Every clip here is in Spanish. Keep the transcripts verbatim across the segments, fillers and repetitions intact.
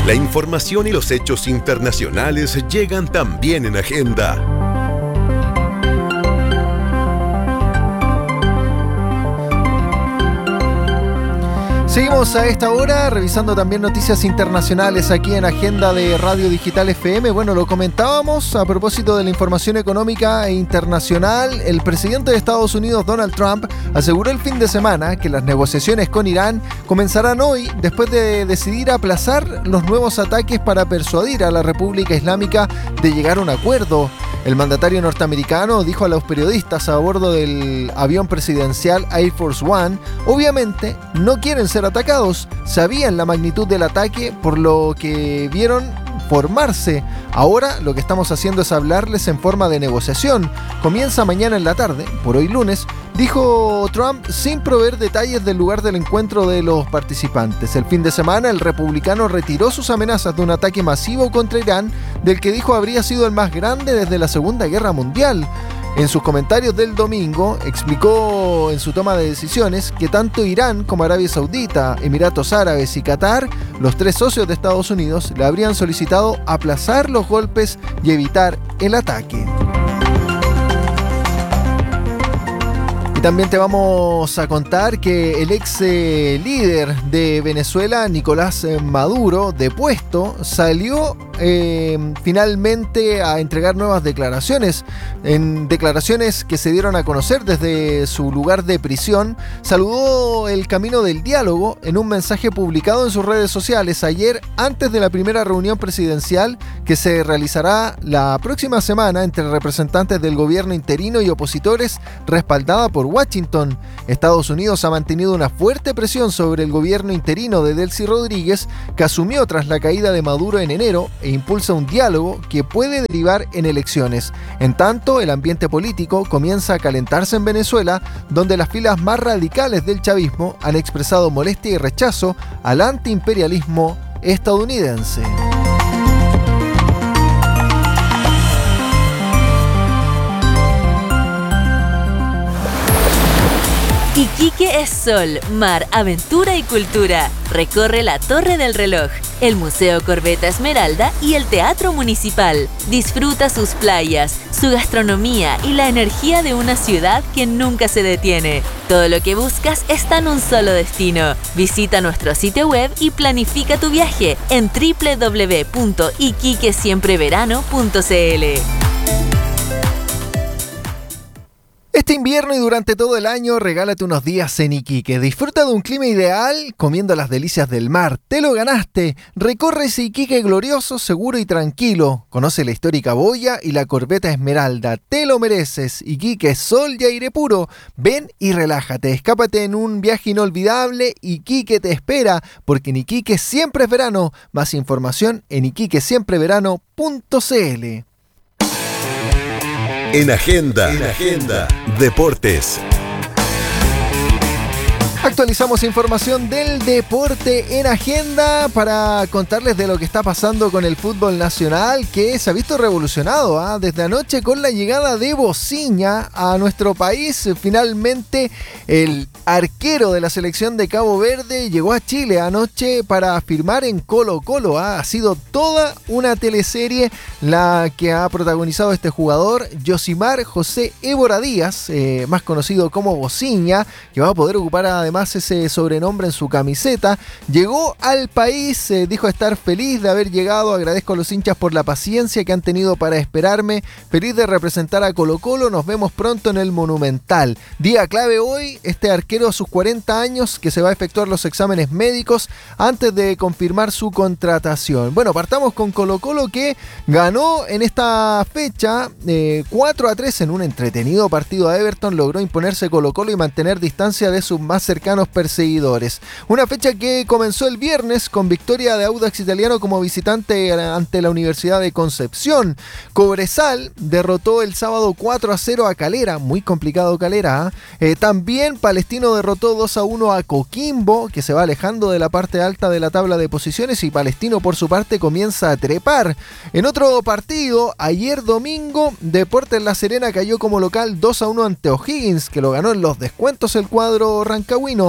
La información y los hechos internacionales llegan también en Agenda. Seguimos a esta hora revisando también noticias internacionales aquí en Agenda de Radio Digital F M. Bueno, lo comentábamos a propósito de la información económica e internacional. El presidente de Estados Unidos, Donald Trump, aseguró el fin de semana que las negociaciones con Irán comenzarán hoy después de decidir aplazar los nuevos ataques para persuadir a la República Islámica de llegar a un acuerdo. El mandatario norteamericano dijo a los periodistas a bordo del avión presidencial Air Force One: obviamente no quieren ser atacados, sabían la magnitud del ataque por lo que vieron formarse. Ahora lo que estamos haciendo es hablarles en forma de negociación. Comienza mañana en la tarde, por hoy lunes, dijo Trump sin proveer detalles del lugar del encuentro de los participantes. El fin de semana el republicano retiró sus amenazas de un ataque masivo contra Irán, del que dijo habría sido el más grande desde la Segunda Guerra Mundial. En sus comentarios del domingo, explicó en su toma de decisiones que tanto Irán como Arabia Saudita, Emiratos Árabes y Qatar, los tres socios de Estados Unidos, le habrían solicitado aplazar los golpes y evitar el ataque. También te vamos a contar que el ex eh, líder de Venezuela, Nicolás Maduro, depuesto, salió eh, finalmente a entregar nuevas declaraciones. En declaraciones que se dieron a conocer desde su lugar de prisión, saludó el camino del diálogo en un mensaje publicado en sus redes sociales ayer, antes de la primera reunión presidencial que se realizará la próxima semana entre representantes del gobierno interino y opositores, respaldada por Washington. Estados Unidos ha mantenido una fuerte presión sobre el gobierno interino de Delcy Rodríguez, que asumió tras la caída de Maduro en enero, e impulsa un diálogo que puede derivar en elecciones. En tanto, el ambiente político comienza a calentarse en Venezuela, donde las filas más radicales del chavismo han expresado molestia y rechazo al antiimperialismo estadounidense. Iquique es sol, mar, aventura y cultura. Recorre la Torre del Reloj, el Museo Corbeta Esmeralda y el Teatro Municipal. Disfruta sus playas, su gastronomía y la energía de una ciudad que nunca se detiene. Todo lo que buscas está en un solo destino. Visita nuestro sitio web y planifica tu viaje en doble u doble u doble u punto iquique siempre verano punto c l. Este invierno y durante todo el año, regálate unos días en Iquique. Disfruta de un clima ideal comiendo las delicias del mar. ¡Te lo ganaste! Recorre ese Iquique glorioso, seguro y tranquilo. Conoce la histórica boya y la Corbeta Esmeralda. ¡Te lo mereces! Iquique, sol y aire puro. Ven y relájate. Escápate en un viaje inolvidable. Iquique te espera, porque en Iquique siempre es verano. Más información en iquique siempre verano punto c l. En Agenda, en Agenda, Deportes. Actualizamos información del deporte en Agenda para contarles de lo que está pasando con el fútbol nacional, que se ha visto revolucionado ¿eh? desde anoche con la llegada de Bociña a nuestro país. Finalmente el arquero de la selección de Cabo Verde llegó a Chile anoche para firmar en Colo Colo. ¿eh? Ha sido toda una teleserie la que ha protagonizado este jugador, Yosimar José Évora Díaz, eh, más conocido como Bociña, que va a poder ocupar además ese sobrenombre en su camiseta. Llegó al país, eh, dijo estar feliz de haber llegado. Agradezco a los hinchas por la paciencia que han tenido para esperarme. Feliz de representar a Colo Colo. Nos vemos pronto en el Monumental. Día clave hoy, este arquero a sus cuarenta años que se va a efectuar los exámenes médicos antes de confirmar su contratación. Bueno, partamos con Colo Colo, que ganó en esta fecha eh, cuatro a tres en un entretenido partido a Everton. Logró imponerse Colo Colo y mantener distancia de sus más cercanos perseguidores. Una fecha que comenzó el viernes con victoria de Audax Italiano como visitante ante la Universidad de Concepción. Cobresal derrotó el sábado cuatro a cero a Calera, muy complicado Calera. ¿eh? Eh, también Palestino derrotó dos a uno a Coquimbo, que se va alejando de la parte alta de la tabla de posiciones, y Palestino por su parte comienza a trepar. En otro partido, ayer domingo, Deportes La Serena cayó como local dos a uno ante O'Higgins, que lo ganó en los descuentos el cuadro rancagüino.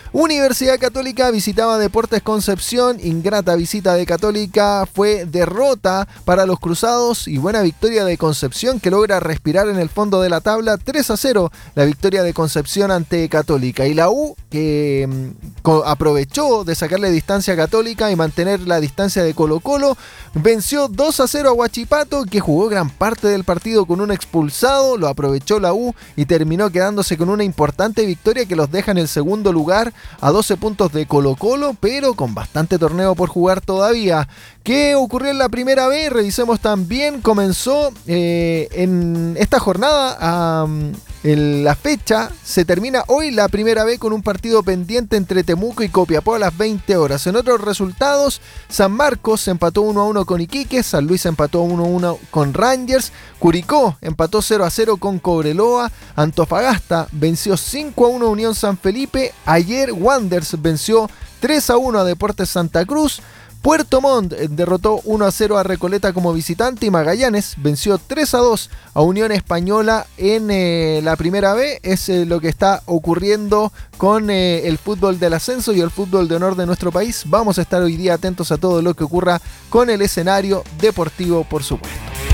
Universidad Católica visitaba Deportes Concepción, ingrata visita de Católica, fue derrota para los cruzados y buena victoria de Concepción que logra respirar en el fondo de la tabla. Tres a cero la victoria de Concepción ante Católica, y la U que mmm, aprovechó de sacarle distancia a Católica y mantener la distancia de Colo Colo, venció dos a cero a Huachipato, que jugó gran parte del partido con un expulsado, lo aprovechó la U y terminó quedándose con una importante victoria que los deja en el segundo lugar a doce puntos de Colo Colo, pero con bastante torneo por jugar todavía. ¿Qué ocurrió en la primera B? Revisemos también. Comenzó eh, en esta jornada, um, en la fecha, se termina hoy la primera B con un partido pendiente entre Temuco y Copiapó a las veinte horas. En otros resultados, San Marcos empató uno a uno con Iquique, San Luis empató uno a uno con Rangers, Curicó empató cero a cero con Cobreloa, Antofagasta venció cinco a uno a Unión San Felipe, ayer Wanderers venció tres a uno a Deportes Santa Cruz, Puerto Montt derrotó uno a cero a Recoleta como visitante y Magallanes venció tres a dos a Unión Española en eh, la primera B. Es eh, lo que está ocurriendo con eh, el fútbol del ascenso y el fútbol de honor de nuestro país. Vamos a estar hoy día atentos a todo lo que ocurra con el escenario deportivo, por supuesto.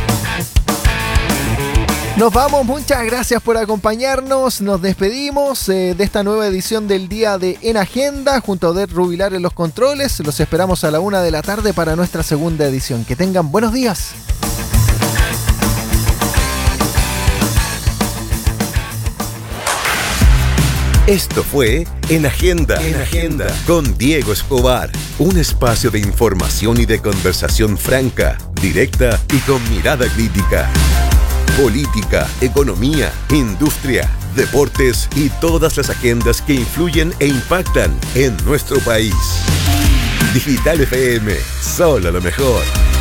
Nos vamos, muchas gracias por acompañarnos, nos despedimos eh, de esta nueva edición del día de En Agenda, junto a Odette Rubilar en los controles. Los esperamos a la una de la tarde para nuestra segunda edición. Que tengan buenos días. Esto fue En Agenda, En Agenda, con Diego Escobar, un espacio de información y de conversación franca, directa y con mirada crítica. Política, economía, industria, deportes y todas las agendas que influyen e impactan en nuestro país. Digital F M, solo lo mejor.